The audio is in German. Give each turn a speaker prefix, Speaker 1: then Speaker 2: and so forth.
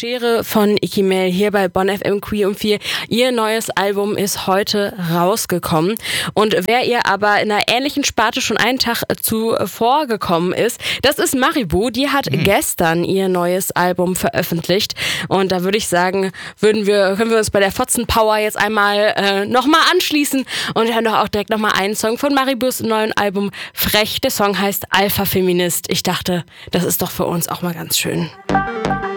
Speaker 1: Schere von Ikimel hier bei Bonn FM Queer um 4. Ihr neues Album ist heute rausgekommen. Und wer ihr aber in einer ähnlichen Sparte schon einen Tag zuvor gekommen ist, das ist Maribou. Die hat gestern ihr neues Album veröffentlicht. Und da würde ich sagen, können wir uns bei der Fotzen Power jetzt einmal nochmal anschließen und hören doch auch direkt nochmal einen Song von Maribous neuen Album Frech. Der Song heißt Alpha Feminist. Ich dachte, das ist doch für uns auch mal ganz schön.